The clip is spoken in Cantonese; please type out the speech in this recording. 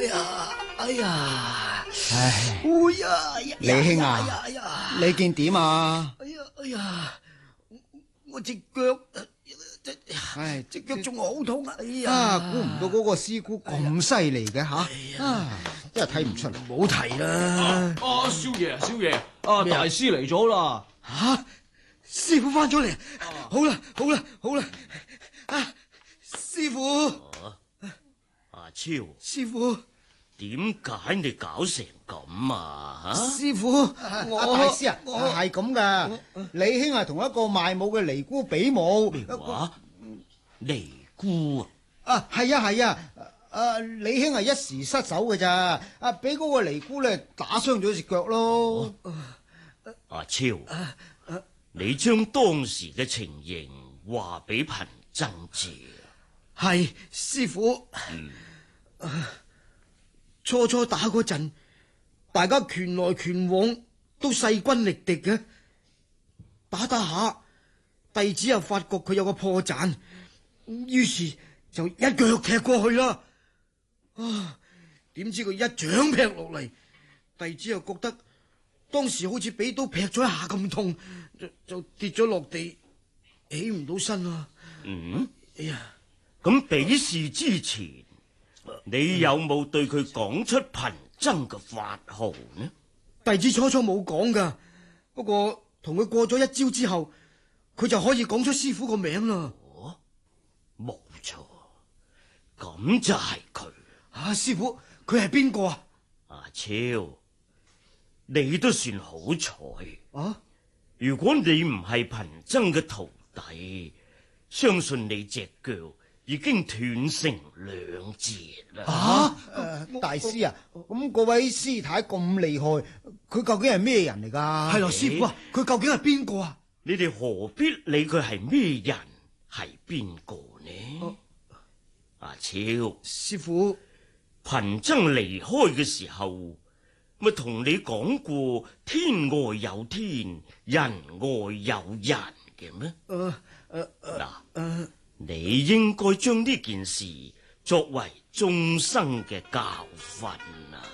哎呀， 唉， 李兄啊，你見點啊？ 哎呀，我隻腳， 唉， 隻腳仲好痛啊！哎呀， 估唔到嗰個師姑咁犀利嘅吓，真係睇唔出嚟。 唔好提啦。 少爺，大師嚟咗啦！ 吓，師傅翻咗嚟，好啦，師傅， 阿超， 師傅， 點解你搞成咁啊？ 師傅，我大師啊，係咁噶。李兄係同一個賣武嘅尼姑比武。 咩話？尼姑啊，係啊，李兄係一時失手嘅咋，俾嗰個尼姑咧打傷咗隻腳咯。 阿超，你將當時嘅情形話俾貧僧知。 係師傅，初打嗰陣，大家拳來拳往，都勢均力敵嘅。打下，弟子又發覺佢有個破綻，於是就一腳踢過去啦。點知佢一掌劈落嚟，弟子又覺得當時好似俾刀劈咗一下咁痛，就跌咗落地，起唔到身啊。哎呀！ 咁比試之前，你有冇對佢講出貧僧嘅法號呢？ 弟子初冇講噶，不過同佢過咗一招之後，佢就可以講出師傅個名啦。 冇錯，咁就係佢。 師傅，佢係邊個啊？ 阿超，你都算好彩。如果你唔係貧僧嘅徒弟，相信你隻腳已經斷成兩截啦！ 大師啊，咁嗰位師太咁厲害，佢究竟係咩人嚟噶？ 係咯，師傅啊，佢究竟係邊個啊？ 你哋何必理佢係咩人，係邊個呢？阿超， 師傅， 貧僧離開嘅時候，咪同你講過天外有天，人外有人嘅咩？嗱。你應該將呢件事作為終生嘅教訓啊！